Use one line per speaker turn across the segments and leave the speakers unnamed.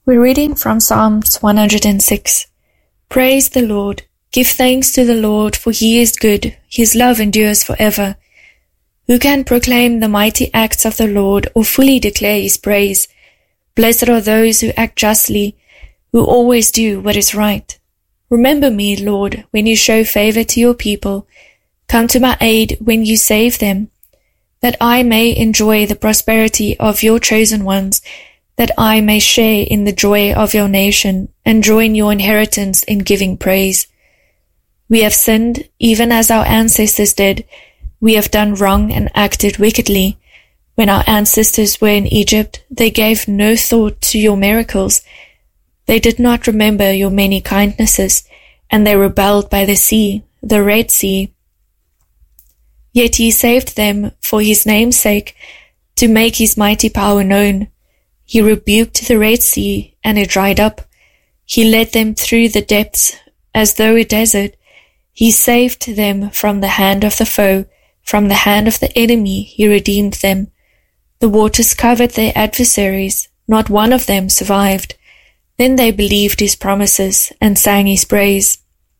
We're reading from Psalms 106. Praise the Lord. Give thanks to the Lord, for he is good. His love endures forever. Who can proclaim the mighty acts of the Lord or fully declare his praise? Blessed are those who act justly, who always do what is right. Remember me, Lord, when you show favor to your people. Come to my aid when you save them, that I may enjoy the prosperity of your chosen ones, that I may share in the joy of your nation and join your inheritance in giving praise. We have sinned, even as our ancestors did. We have done wrong and acted wickedly. When our ancestors were in Egypt, they gave no thought to your miracles. They did not remember your many kindnesses, and they rebelled by the sea, the Red Sea. Yet he saved them for his name's sake, to make his mighty power known. He rebuked the Red Sea, and it dried up. He led them through the depths, as though a desert. He saved them from the hand of the foe, from the hand of the enemy he redeemed them. The waters covered their adversaries, not one of them survived. Then they believed his promises and sang his praise.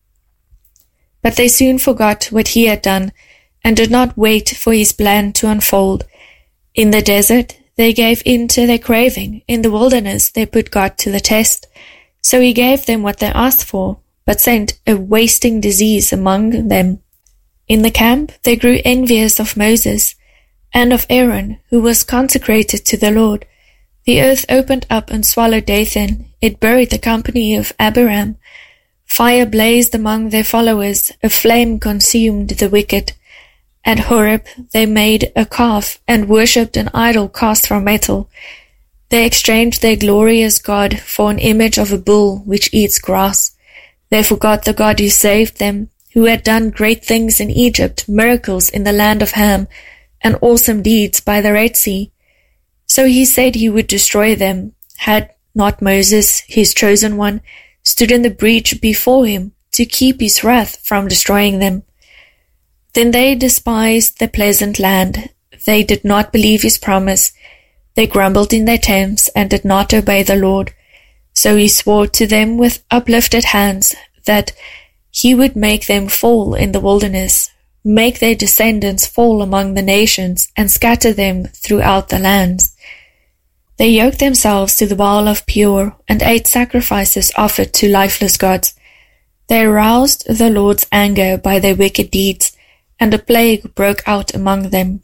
But they soon forgot what he had done, and did not wait for his plan to unfold. In the desert, they gave in to their craving. In the wilderness, they put God to the test. So he gave them what they asked for, but sent a wasting disease among them. In the camp, they grew envious of Moses and of Aaron, who was consecrated to the Lord. The earth opened up and swallowed Dathan. It buried the company of Abiram. Fire blazed among their followers. A flame consumed the wicked. At Horeb they made a calf and worshipped an idol cast from metal. They exchanged their glorious God for an image of a bull which eats grass. They forgot the God who saved them, who had done great things in Egypt, miracles in the land of Ham, and awesome deeds by the Red Sea. So he said he would destroy them, had not Moses, his chosen one, stood in the breach before him to keep his wrath from destroying them. Then they despised the pleasant land. They did not believe his promise. They grumbled in their tents and did not obey the Lord. So he swore to them with uplifted hands that he would make them fall in the wilderness, make their descendants fall among the nations, and scatter them throughout the lands. They yoked themselves to the Baal of Peor and ate sacrifices offered to lifeless gods. They aroused the Lord's anger by their wicked deeds, and a plague broke out among them.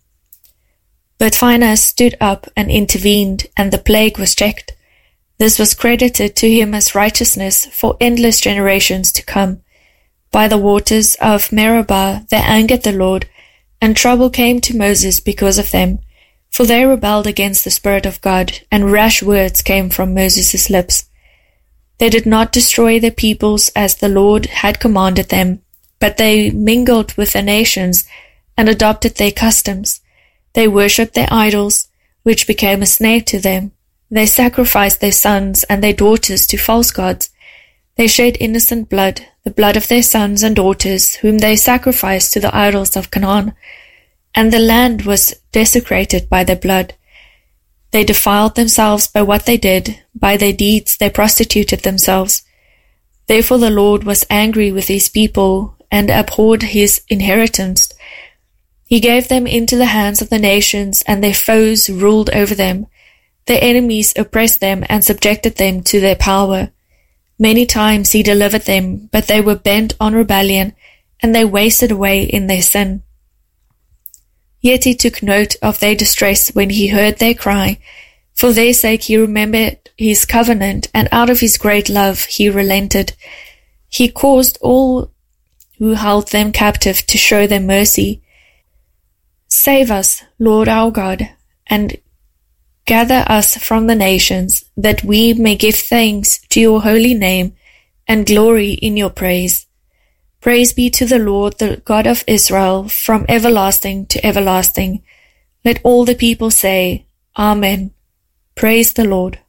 But Phinehas stood up and intervened, and the plague was checked. This was credited to him as righteousness for endless generations to come. By the waters of Meribah they angered the Lord, and trouble came to Moses because of them, for they rebelled against the Spirit of God, and rash words came from Moses' lips. They did not destroy the peoples as the Lord had commanded them, but they mingled with the nations and adopted their customs. They worshipped their idols, which became a snare to them. They sacrificed their sons and their daughters to false gods. They shed innocent blood, the blood of their sons and daughters, whom they sacrificed to the idols of Canaan. And the land was desecrated by their blood. They defiled themselves by what they did. By their deeds they prostituted themselves. Therefore the Lord was angry with his people and abhorred his inheritance. He gave them into the hands of the nations, and their foes ruled over them. Their enemies oppressed them and subjected them to their power. Many times he delivered them, but they were bent on rebellion, and they wasted away in their sin. Yet he took note of their distress when he heard their cry. For their sake he remembered his covenant, and out of his great love he relented. He caused all who held them captive to show them mercy. Save us, Lord our God, and gather us from the nations, that we may give thanks to your holy name and glory in your praise. Praise be to the Lord, the God of Israel, from everlasting to everlasting. Let all the people say, Amen. Praise the Lord.